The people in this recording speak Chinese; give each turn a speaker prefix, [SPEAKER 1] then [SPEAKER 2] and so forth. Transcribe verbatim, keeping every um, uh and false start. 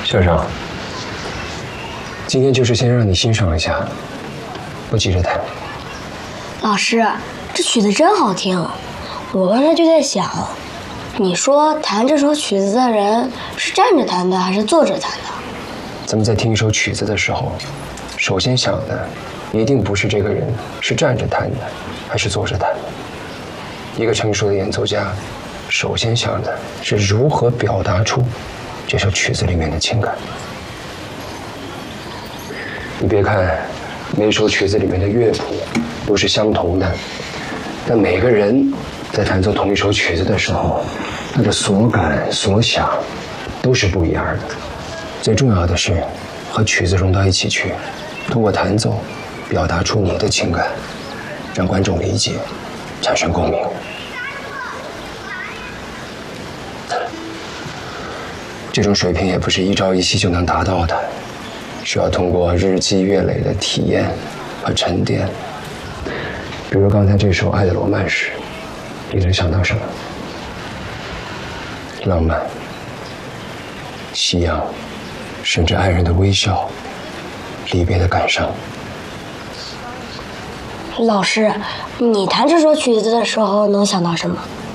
[SPEAKER 1] 校长，今天就是先让你欣赏一下，不急着弹。
[SPEAKER 2] 老师，这曲子真好听，我刚才就在想，你说弹这首曲子的人是站着弹的还是坐着弹的？
[SPEAKER 1] 咱们在听一首曲子的时候，首先想的一定不是这个人是站着弹的还是坐着弹的。一个成熟的演奏家，首先想的是如何表达出这首曲子里面的情感。你别看每首曲子里面的乐谱都是相同的，但每个人在弹奏同一首曲子的时候，他的所感所想都是不一样的。最重要的是和曲子融到一起去，通过弹奏表达出你的情感，让观众理解，产生共鸣。这种水平也不是一朝一夕就能达到的，需要通过日积月累的体验和沉淀。比如刚才这首《爱的罗曼史》，你能想到什么？浪漫、夕阳，甚至爱人的微笑，离别的感伤。
[SPEAKER 2] 老师，你弹这首曲子的时候能想到什么？